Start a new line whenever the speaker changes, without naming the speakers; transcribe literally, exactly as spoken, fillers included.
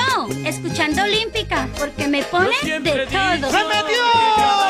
No, escuchando Olímpica, porque me pone de todo.
¡Se metió!